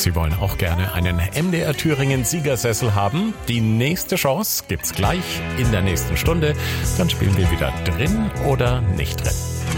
Sie wollen auch gerne einen MDR Thüringen Siegersessel haben? Die nächste Chance gibt's gleich in der nächsten Stunde. Dann spielen wir wieder drin oder nicht drin.